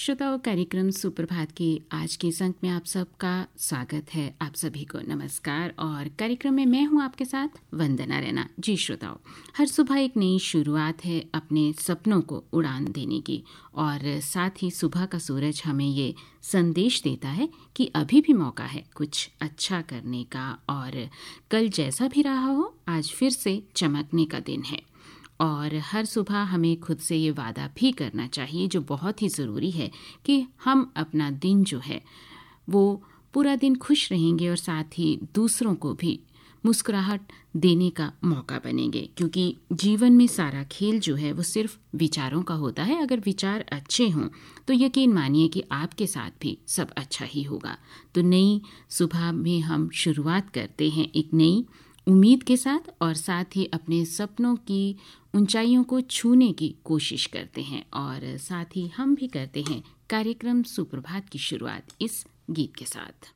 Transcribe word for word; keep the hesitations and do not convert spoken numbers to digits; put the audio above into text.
श्रोताओं, कार्यक्रम सुप्रभात के आज के इस अंक में आप सबका स्वागत है। आप सभी को नमस्कार और कार्यक्रम में मैं हूं आपके साथ वंदना रैना। जी श्रोताओं, हर सुबह एक नई शुरुआत है अपने सपनों को उड़ान देने की, और साथ ही सुबह का सूरज हमें ये संदेश देता है कि अभी भी मौका है कुछ अच्छा करने का, और कल जैसा भी रहा हो आज फिर से चमकने का दिन है। और हर सुबह हमें खुद से ये वादा भी करना चाहिए, जो बहुत ही ज़रूरी है, कि हम अपना दिन जो है वो पूरा दिन खुश रहेंगे और साथ ही दूसरों को भी मुस्कुराहट देने का मौका बनेंगे। क्योंकि जीवन में सारा खेल जो है वो सिर्फ विचारों का होता है। अगर विचार अच्छे हों तो यकीन मानिए कि आपके साथ भी सब अच्छा ही होगा। तो नई सुबह में हम शुरुआत करते हैं एक नई उम्मीद के साथ, और साथ ही अपने सपनों की ऊंचाइयों को छूने की कोशिश करते हैं। और साथ ही हम भी करते हैं कार्यक्रम सुप्रभात की शुरुआत इस गीत के साथ।